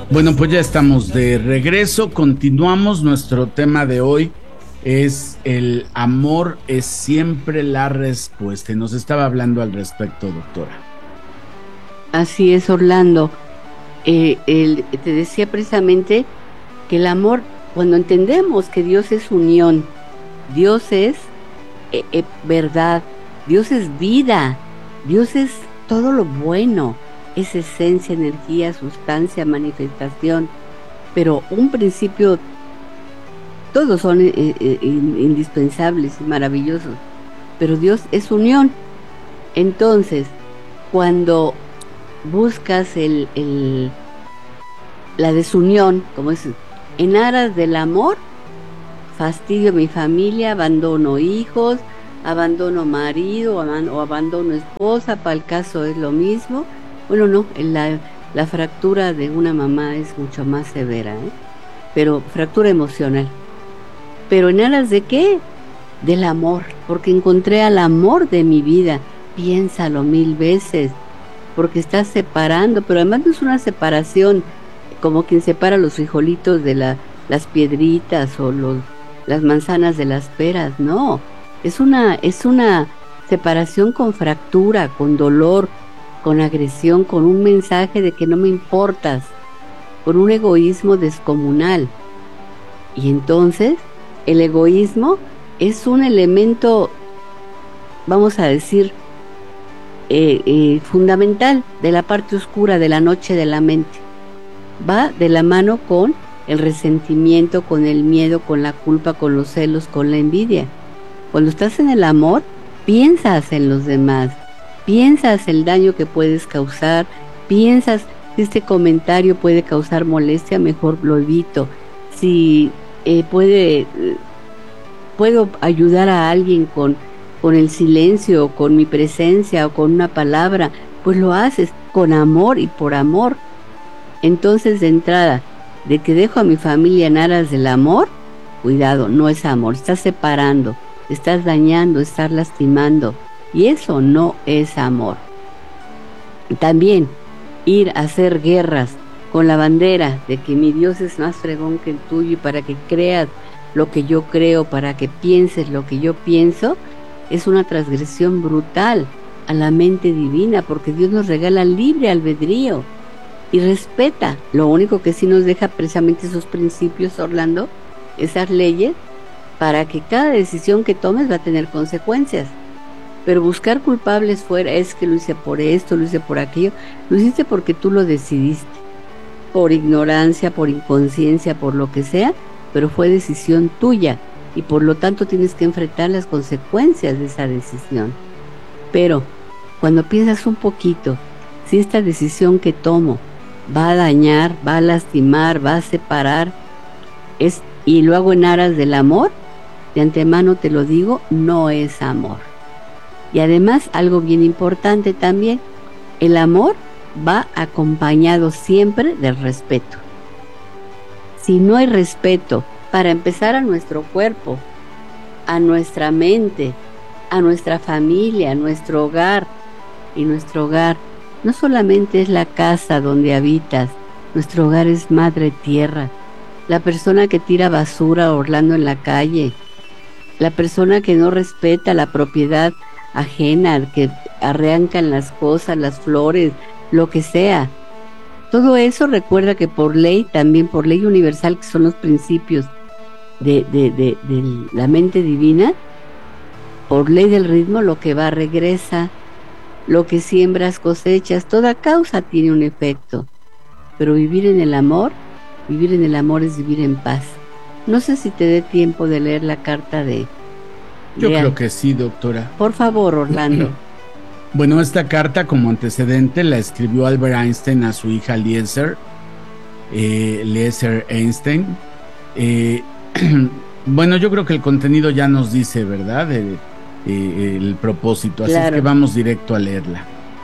Bueno, pues ya estamos de regreso, continuamos. Nuestro tema de hoy es el amor es siempre la respuesta. Y nos estaba hablando al respecto, doctora. Así es, Orlando. Te decía precisamente que el amor, cuando entendemos que Dios es unión, Dios es verdad, Dios es vida, Dios es todo lo bueno, es esencia, energía, sustancia, manifestación, pero un principio, todos son indispensables y maravillosos, pero Dios es unión. Entonces, cuando buscas la desunión, como es, en aras del amor, fastidio a mi familia, abandono hijos, abandono marido o abandono esposa, para el caso es lo mismo. Bueno, no, la fractura de una mamá es mucho más severa, ¿eh? Pero fractura emocional. ¿Pero en aras de qué? Del amor, porque encontré al amor de mi vida. Piénsalo 1000 veces, porque estás separando, pero además no es una separación como quien separa los frijolitos de las piedritas o las manzanas de las peras, no. Es una separación con fractura, con dolor, con agresión, con un mensaje de que no me importas, con un egoísmo descomunal. Y entonces, el egoísmo es un elemento, vamos a decir, fundamental de la parte oscura de la noche de la mente. Va de la mano con el resentimiento, con el miedo, con la culpa, con los celos, con la envidia. Cuando estás en el amor, piensas en los demás, piensas el daño que puedes causar, piensas si este comentario puede causar molestia, mejor lo evito. Si puedo ayudar a alguien con el silencio, con mi presencia o con una palabra, pues lo haces con amor y por amor. Entonces, de entrada, de que dejo a mi familia en aras del amor, cuidado, no es amor, estás separando, estás dañando, estás lastimando, y eso no es amor. También ir a hacer guerras con la bandera de que mi Dios es más fregón que el tuyo y para que creas lo que yo creo, para que pienses lo que yo pienso, es una transgresión brutal a la mente divina, porque Dios nos regala libre albedrío y respeta. Lo único que sí nos deja precisamente esos principios, Orlando, esas leyes, para que cada decisión que tomes va a tener consecuencias. Pero buscar culpables fuera, es que lo hice por esto, lo hice por aquello, lo hiciste porque tú lo decidiste, por ignorancia, por inconsciencia, por lo que sea, pero fue decisión tuya y por lo tanto tienes que enfrentar las consecuencias de esa decisión. Pero cuando piensas un poquito, si esta decisión que tomo va a dañar, va a lastimar, va a separar, y lo hago en aras del amor, de antemano te lo digo, no es amor. Y además, algo bien importante también, el amor va acompañado siempre del respeto. Si no hay respeto, para empezar, a nuestro cuerpo, a nuestra mente, a nuestra familia, a nuestro hogar, y nuestro hogar no solamente es la casa donde habitas, nuestro hogar es madre tierra, la persona que tira basura, Orlando, en la calle, la persona que no respeta la propiedad ajena, que arrancan las cosas, las flores, lo que sea. Todo eso recuerda que por ley, también por ley universal, que son los principios de la mente divina, por ley del ritmo, lo que va regresa, lo que siembras cosechas, toda causa tiene un efecto. Pero vivir en el amor es vivir en paz. No sé si te dé tiempo de leer la carta Yo creo que sí, doctora. Por favor, Orlando. Bueno, esta carta como antecedente la escribió Albert Einstein a su hija Eliezer Einstein. Bueno, yo creo que el contenido ya nos dice, ¿verdad? El propósito, así Claro. es que vamos directo a leerla.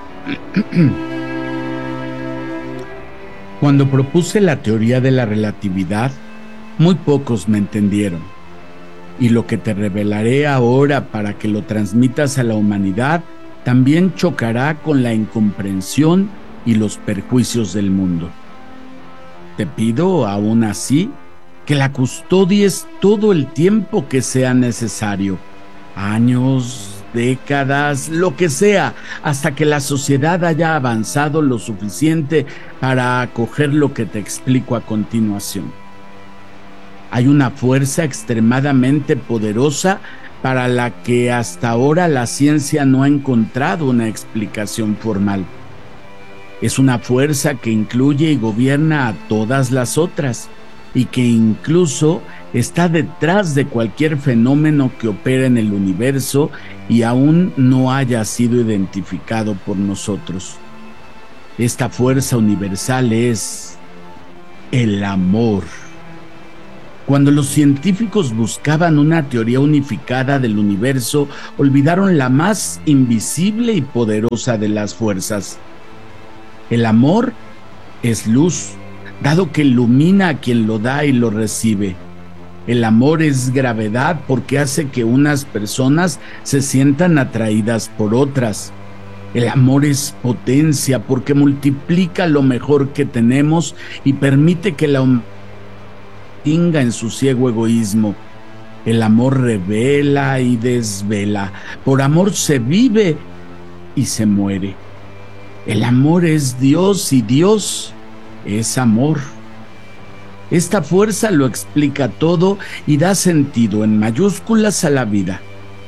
Cuando propuse la teoría de la relatividad, muy pocos me entendieron. Y lo que te revelaré ahora para que lo transmitas a la humanidad también chocará con la incomprensión y los perjuicios del mundo. Te pido, aún así, que la custodies todo el tiempo que sea necesario, años, décadas, lo que sea, hasta que la sociedad haya avanzado lo suficiente para acoger lo que te explico a continuación. Hay una fuerza extremadamente poderosa para la que hasta ahora la ciencia no ha encontrado una explicación formal. Es una fuerza que incluye y gobierna a todas las otras, y que incluso está detrás de cualquier fenómeno que opera en el universo y aún no haya sido identificado por nosotros. Esta fuerza universal es el amor. Cuando los científicos buscaban una teoría unificada del universo, olvidaron la más invisible y poderosa de las fuerzas. El amor es luz, dado que ilumina a quien lo da y lo recibe. El amor es gravedad porque hace que unas personas se sientan atraídas por otras. El amor es potencia porque multiplica lo mejor que tenemos y permite que la humanidad extinga en su ciego egoísmo. El amor revela y desvela. Por amor se vive y se muere. El amor es Dios y Dios es amor. Esta fuerza lo explica todo y da sentido en mayúsculas a la vida.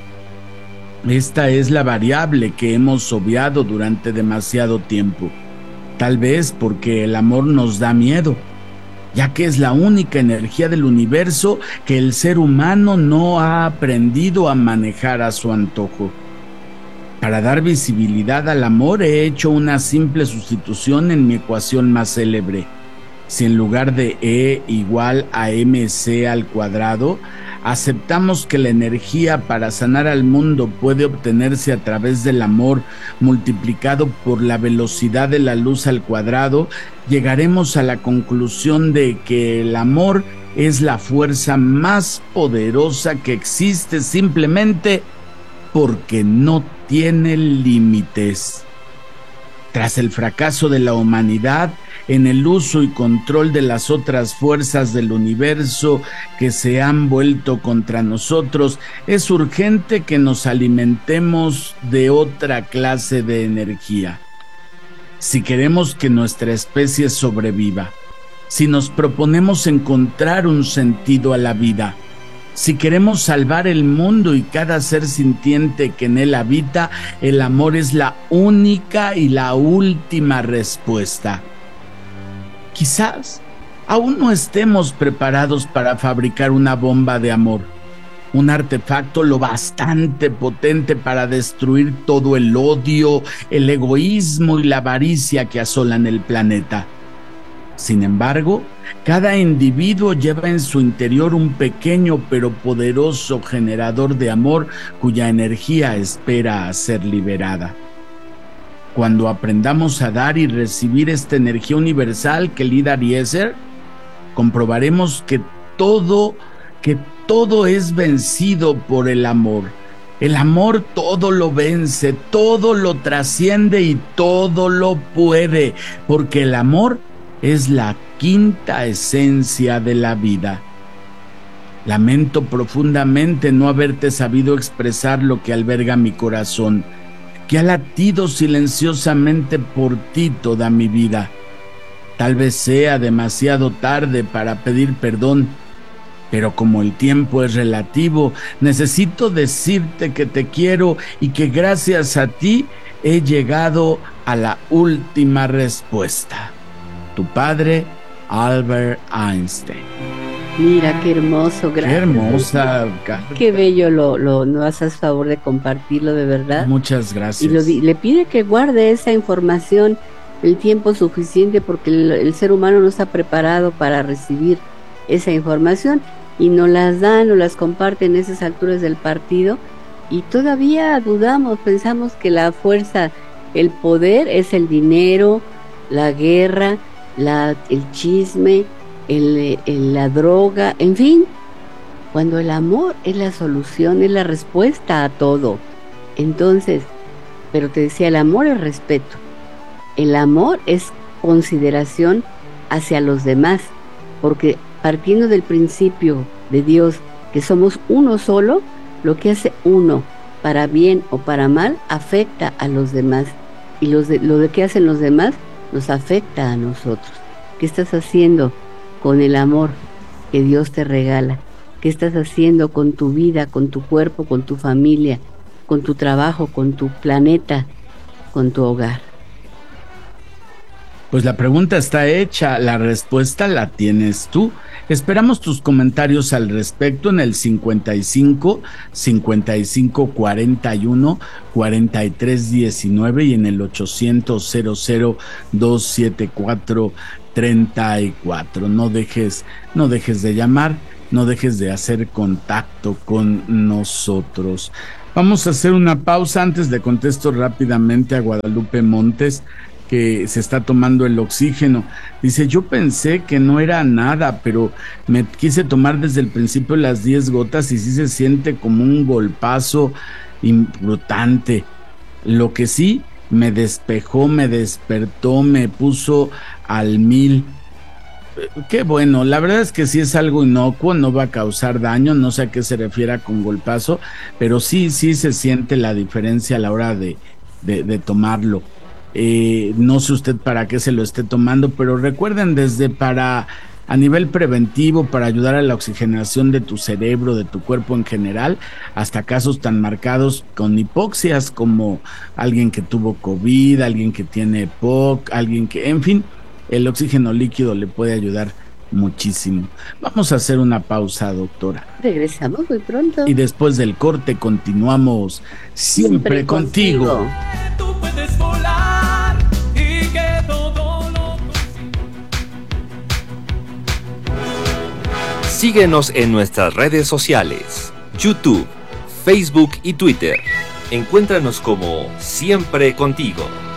Esta es la variable que hemos obviado durante demasiado tiempo, tal vez porque el amor nos da miedo, ya que es la única energía del universo que el ser humano no ha aprendido a manejar a su antojo. Para dar visibilidad al amor he hecho una simple sustitución en mi ecuación más célebre. Si en lugar de E igual a mc al cuadrado, aceptamos que la energía para sanar al mundo puede obtenerse a través del amor multiplicado por la velocidad de la luz al cuadrado, llegaremos a la conclusión de que el amor es la fuerza más poderosa que existe simplemente porque no tiene límites. Tras el fracaso de la humanidad en el uso y control de las otras fuerzas del universo que se han vuelto contra nosotros, es urgente que nos alimentemos de otra clase de energía. Si queremos que nuestra especie sobreviva, si nos proponemos encontrar un sentido a la vida, si queremos salvar el mundo y cada ser sintiente que en él habita, el amor es la única y la última respuesta. Quizás aún no estemos preparados para fabricar una bomba de amor, un artefacto lo bastante potente para destruir todo el odio, el egoísmo y la avaricia que asolan el planeta. Sin embargo, cada individuo lleva en su interior un pequeño pero poderoso generador de amor cuya energía espera a ser liberada. Cuando aprendamos a dar y recibir esta energía universal que Lee Darieser, comprobaremos que todo es vencido por el amor. El amor todo lo vence, todo lo trasciende y todo lo puede, porque el amor es la quinta esencia de la vida. Lamento profundamente no haberte sabido expresar lo que alberga mi corazón, que ha latido silenciosamente por ti toda mi vida. Tal vez sea demasiado tarde para pedir perdón, pero como el tiempo es relativo, necesito decirte que te quiero y que gracias a ti he llegado a la última respuesta. Tu padre, Albert Einstein. Mira, qué hermoso, gracias. Qué hermosa carta. Qué bello no haces favor de compartirlo, de verdad. Muchas gracias. Y le pide que guarde esa información el tiempo suficiente porque el ser humano no está preparado para recibir esa información y nos las dan, nos las comparten en esas alturas del partido y todavía dudamos, pensamos que la fuerza, el poder es el dinero, la guerra, el chisme, la droga, en fin, cuando el amor es la solución, es la respuesta a todo. Entonces, pero te decía, el amor es respeto, el amor es consideración hacia los demás, porque partiendo del principio de Dios, que somos uno solo, lo que hace uno, para bien o para mal, afecta a los demás. Y lo que hacen los demás nos afecta a nosotros. ¿Qué estás haciendo con el amor que Dios te regala? ¿Qué estás haciendo con tu vida, con tu cuerpo, con tu familia, con tu trabajo, con tu planeta, con tu hogar? Pues la pregunta está hecha, la respuesta la tienes tú. Esperamos tus comentarios al respecto en el 55 55 41 43 19 y en el 800 00 274 34. No dejes de llamar, no dejes de hacer contacto con nosotros. Vamos a hacer una pausa. Antes de contesto rápidamente a Guadalupe Montes, que se está tomando el oxígeno. Dice, yo pensé que no era nada, pero me quise tomar desde el principio las 10 gotas y sí se siente como un golpazo importante. Lo que sí, me despejó, me despertó, me puso al 1000. Qué bueno, la verdad es que sí es algo inocuo, no va a causar daño, no sé a qué se refiera con golpazo, pero sí se siente la diferencia a la hora de tomarlo. No sé usted para qué se lo esté tomando, pero recuerden, desde a nivel preventivo, para ayudar a la oxigenación de tu cerebro, de tu cuerpo en general, hasta casos tan marcados con hipoxias como alguien que tuvo COVID, alguien que tiene EPOC, alguien que, en fin, el oxígeno líquido le puede ayudar muchísimo. Vamos a hacer una pausa, doctora. Regresamos muy pronto. Y después del corte continuamos siempre contigo. Tú puedes volar y que todo lo... Síguenos en nuestras redes sociales, YouTube, Facebook y Twitter. Encuéntranos como Siempre Contigo.